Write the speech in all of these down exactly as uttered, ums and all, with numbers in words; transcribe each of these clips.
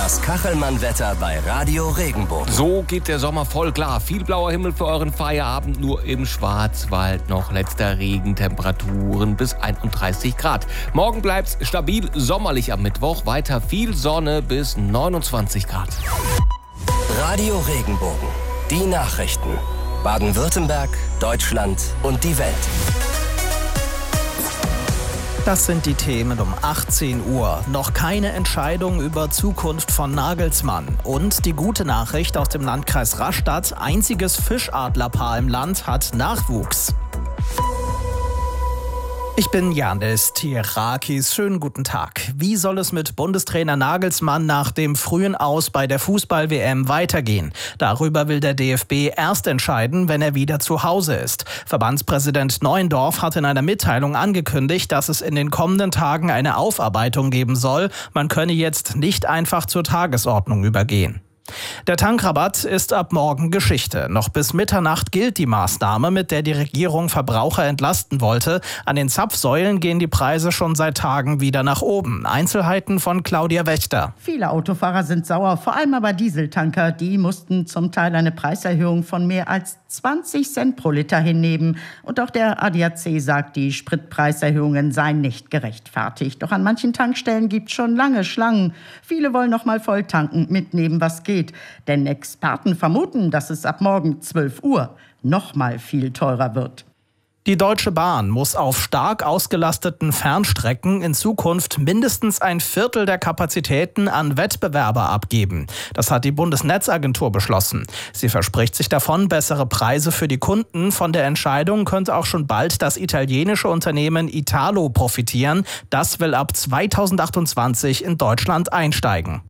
Das Kachelmann-Wetter bei Radio Regenbogen. So geht der Sommer voll klar. Viel blauer Himmel für euren Feierabend, nur im Schwarzwald noch letzter Regen, Temperaturen bis einunddreißig Grad. Morgen bleibt's stabil sommerlich am Mittwoch, weiter viel Sonne bis neunundzwanzig Grad. Radio Regenbogen, die Nachrichten. Baden-Württemberg, Deutschland und die Welt. Das sind die Themen um achtzehn Uhr. Noch keine Entscheidung über Zukunft von Nagelsmann. Und die gute Nachricht aus dem Landkreis Rastatt: einziges Fischadlerpaar im Land hat Nachwuchs. Ich bin Janis Tierakis. Schönen guten Tag. Wie soll es mit Bundestrainer Nagelsmann nach dem frühen Aus bei der Fußball-W M weitergehen? Darüber will der D F B erst entscheiden, wenn er wieder zu Hause ist. Verbandspräsident Neuendorf hat in einer Mitteilung angekündigt, dass es in den kommenden Tagen eine Aufarbeitung geben soll. Man könne jetzt nicht einfach zur Tagesordnung übergehen. Der Tankrabatt ist ab morgen Geschichte. Noch bis Mitternacht gilt die Maßnahme, mit der die Regierung Verbraucher entlasten wollte. An den Zapfsäulen gehen die Preise schon seit Tagen wieder nach oben. Einzelheiten von Claudia Wächter. Viele Autofahrer sind sauer, vor allem aber Dieseltanker. Die mussten zum Teil eine Preiserhöhung von mehr als zwanzig Cent pro Liter hinnehmen. Und auch der A D A C sagt, die Spritpreiserhöhungen seien nicht gerechtfertigt. Doch an manchen Tankstellen gibt es schon lange Schlangen. Viele wollen noch mal voll tanken, mitnehmen, was geht. Denn Experten vermuten, dass es ab morgen zwölf Uhr noch mal viel teurer wird. Die Deutsche Bahn muss auf stark ausgelasteten Fernstrecken in Zukunft mindestens ein Viertel der Kapazitäten an Wettbewerber abgeben. Das hat die Bundesnetzagentur beschlossen. Sie verspricht sich davon bessere Preise für die Kunden. Von der Entscheidung könnte auch schon bald das italienische Unternehmen Italo profitieren. Das will ab zweitausendachtundzwanzig in Deutschland einsteigen.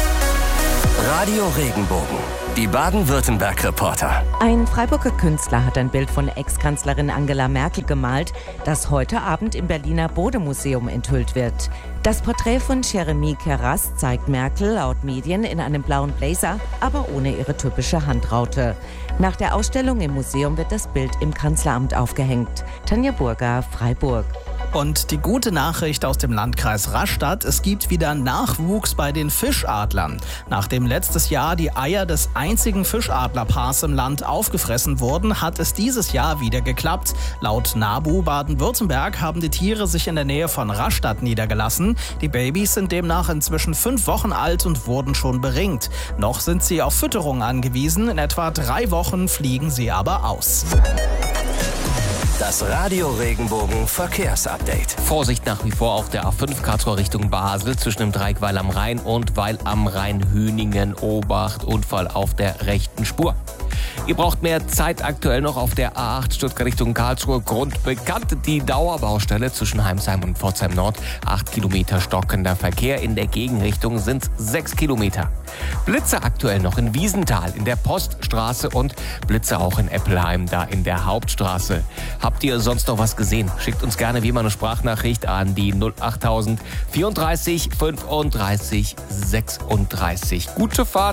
Radio Regenbogen, die Baden-Württemberg-Reporter. Ein Freiburger Künstler hat ein Bild von Ex-Kanzlerin Angela Merkel gemalt, das heute Abend im Berliner Bode-Museum enthüllt wird. Das Porträt von Jeremy Keras zeigt Merkel laut Medien in einem blauen Blazer, aber ohne ihre typische Handraute. Nach der Ausstellung im Museum wird das Bild im Kanzleramt aufgehängt. Tanja Burger, Freiburg. Und die gute Nachricht aus dem Landkreis Rastatt: Es gibt wieder Nachwuchs bei den Fischadlern. Nachdem letztes Jahr die Eier des einzigen Fischadlerpaars im Land aufgefressen wurden, hat es dieses Jahr wieder geklappt. Laut NABU Baden-Württemberg haben die Tiere sich in der Nähe von Rastatt niedergelassen. Die Babys sind demnach inzwischen fünf Wochen alt und wurden schon beringt. Noch sind sie auf Fütterung angewiesen. In etwa drei Wochen fliegen sie aber aus. Das Radio Regenbogen Verkehrsupdate. Vorsicht nach wie vor auf der A fünf Karlsruhe Richtung Basel zwischen dem Dreieck Weil am Rhein und Weil am Rhein-Hüningen. Obacht, Unfall auf der rechten Spur. Ihr braucht mehr Zeit aktuell noch auf der A acht Stuttgart Richtung Karlsruhe. Grund bekannt, die Dauerbaustelle zwischen Heimsheim und Pforzheim Nord. Acht Kilometer stockender Verkehr. In der Gegenrichtung sind es sechs Kilometer. Blitze aktuell noch in Wiesenthal in der Poststraße und Blitze auch in Eppelheim, da in der Hauptstraße. Habt ihr sonst noch was gesehen? Schickt uns gerne wie immer eine Sprachnachricht an die null achttausend vierunddreißig fünfunddreißig sechsunddreißig. Gute Fahrt!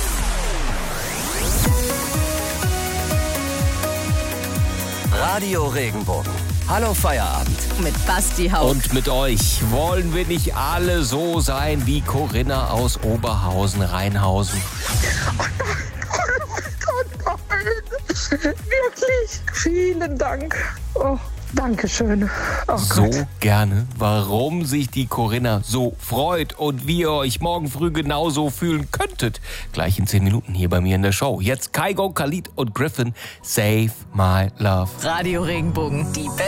Radio Regenbogen. Hallo Feierabend. Mit Basti Hauck. Und mit euch wollen wir nicht alle so sein wie Corinna aus Oberhausen-Rheinhausen. Oh Gott, nein. Wirklich. Vielen Dank. Oh, danke schön. Oh so Gott. gerne, warum sich die Corinna so freut und wie ihr euch morgen früh genauso fühlen könntet. Gleich in zehn Minuten hier bei mir in der Show. Jetzt Kygo, Khalid und Griffin, Save My Love. Radio Regenbogen, die